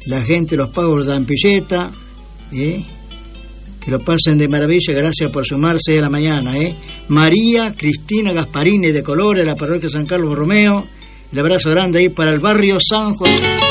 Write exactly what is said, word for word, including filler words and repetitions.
la gente, los pagos de Ampilleta, ¿eh? Que lo pasen de maravilla, gracias por sumarse a la mañana, ¿eh? María Cristina Gasparini de Colores, la parroquia San Carlos Borromeo, el abrazo grande ahí para el barrio San José.